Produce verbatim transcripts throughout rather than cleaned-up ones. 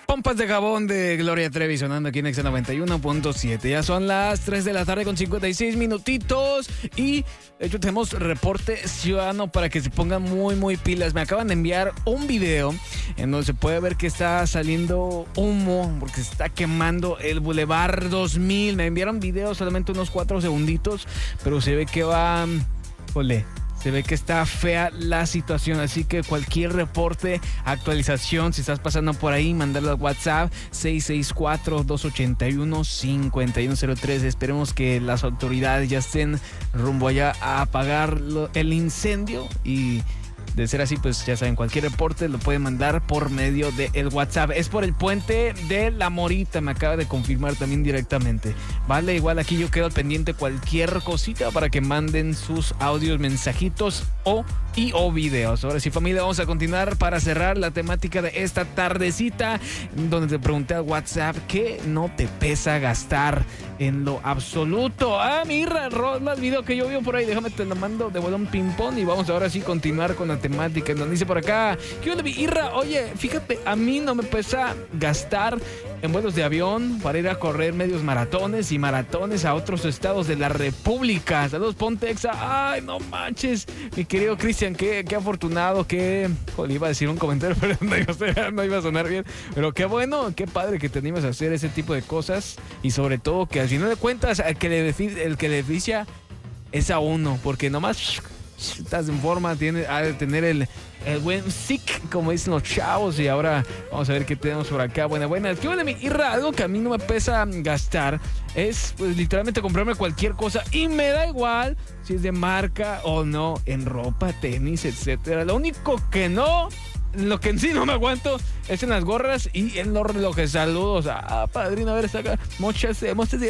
Pompas de jabón de Gloria Trevi sonando aquí en Exa noventa y uno punto siete. Ya son las tres de la tarde con cincuenta y seis minutitos y de hecho tenemos reporte ciudadano para que se pongan muy muy pilas. Me acaban de enviar un video en donde se puede ver que está saliendo humo porque se está quemando el Boulevard dos mil. Me enviaron video solamente unos cuatro segunditos, pero se ve que va... Ole. Se ve que está fea la situación, así que cualquier reporte, actualización, si estás pasando por ahí, mandarlo al WhatsApp seis seis cuatro, dos ocho uno, cinco uno cero tres. Esperemos que las autoridades ya estén rumbo allá a apagar lo, el incendio y... de ser así, pues ya saben, cualquier reporte lo pueden mandar por medio del WhatsApp. Es por el puente de La Morita, me acaba de confirmar también directamente. Vale, igual aquí yo quedo al pendiente cualquier cosita para que manden sus audios, mensajitos o y o videos. Ahora sí, familia, vamos a continuar para cerrar la temática de esta tardecita, donde te pregunté al WhatsApp ¿qué no te pesa gastar en lo absoluto? Ah, mira, más video que yo veo por ahí, déjame te lo mando de bolón ping pong y vamos ahora sí continuar con la temática. Nos dice por acá, ¿qué onda, mi Irra? Oye, fíjate, a mí no me pesa gastar en vuelos de avión para ir a correr medios maratones y maratones a otros estados de la República. Saludos, ponte Exa. Ay, no manches, mi querido Cristian, qué, qué afortunado, qué... Joder, iba a decir un comentario, pero no iba, a ser, no iba a sonar bien. Pero qué bueno, qué padre que te animas a hacer ese tipo de cosas y sobre todo que al final de cuentas el que le, el que le beneficia es a uno, porque nomás... estás en forma, tiene, ha de tener el, el buen sick, como dicen los chavos. Y ahora vamos a ver qué tenemos por acá. Buena, buena. ¿Qué huele mi Irra? Algo que a mí no me pesa gastar es, pues, literalmente comprarme cualquier cosa. Y me da igual si es de marca o no, en ropa, tenis, etcétera. Lo único que no... Lo que en sí no me aguanto es en las gorras y en los relojes. Saludos. Ah, padrino, a ver, saca muchas, muchas.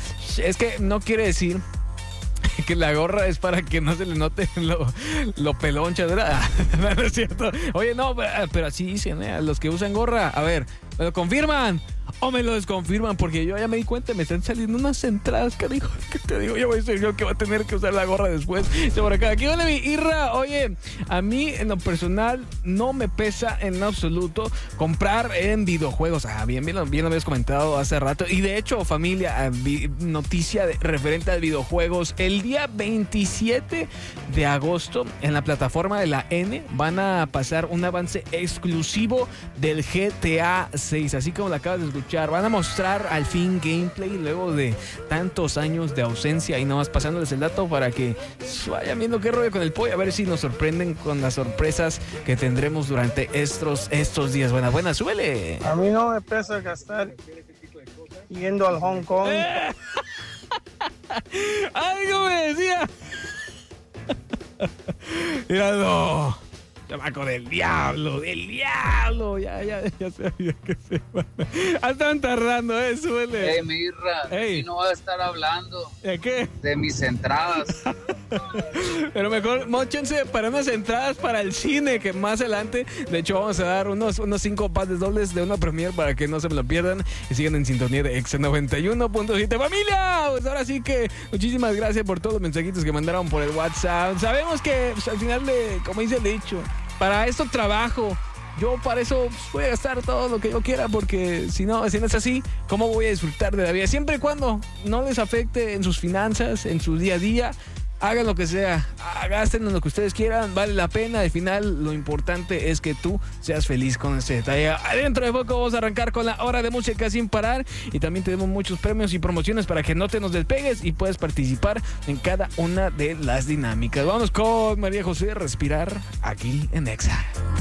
Es que no quiere decir... que la gorra es para que no se le note lo, lo peloncha, ¿verdad? No, no es cierto. Oye, no, pero así dicen, ¿eh? Los que usan gorra, a ver, ¿me lo confirman o me lo desconfirman? Porque yo ya me di cuenta, me están saliendo unas entradas, carijo. ¿Qué te digo? Ya voy a ser yo que va a tener que usar la gorra después. Por acá, aquí vale mi Irra. Oye, a mí en lo personal no me pesa en absoluto comprar en videojuegos. Ah, bien, bien, bien lo habías comentado hace rato. Y de hecho, familia, noticia de, referente a videojuegos. El día veintisiete de agosto, en la plataforma de la N, van a pasar un avance exclusivo del G T A seis. Así como lo acabas de escuchar, van a mostrar al fin gameplay luego de tantos años de ausencia. Y nomás pasándoles el dato para que vayan viendo qué rollo con el pollo, a ver si nos sorprenden con las sorpresas que tendremos durante estos, estos días. Buena, buena, súbele. A mí no me pesa gastar yendo al Hong Kong. ¡Eh! Algo me decía. Míralo. Chamaco del diablo, del diablo. Ya, ya, ya sabía que se va. Están tardando, eh, suele. Hey, mi Irra, Hey. y no voy a estar hablando ¿De qué? de mis entradas. Pero mejor móchense para unas entradas para el cine, que más adelante, de hecho, vamos a dar unos, unos cinco pases dobles de una premier para que no se me lo pierdan y sigan en sintonía de Exa noventa y uno punto siete. ¡Familia! Pues ahora sí que muchísimas gracias por todos los mensajitos que mandaron por el WhatsApp. Sabemos que pues, al final, de, como dice el dicho, para esto trabajo. Yo para eso pues, voy a gastar todo lo que yo quiera, porque si no, si no es así, ¿cómo voy a disfrutar de la vida? Siempre y cuando no les afecte en sus finanzas, en su día a día, hagan lo que sea, gasten en lo que ustedes quieran, vale la pena. Al final, lo importante es que tú seas feliz con este detalle. Dentro de poco vamos a arrancar con la hora de música sin parar y también tenemos muchos premios y promociones para que no te nos despegues y puedas participar en cada una de las dinámicas. Vamos con María José, respirar aquí en Exa.